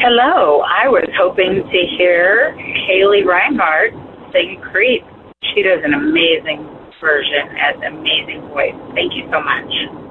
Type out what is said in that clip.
Hello. I was hoping to hear Haley Reinhardt sing Creep. She does an amazing version, has an amazing voice. Thank you so much.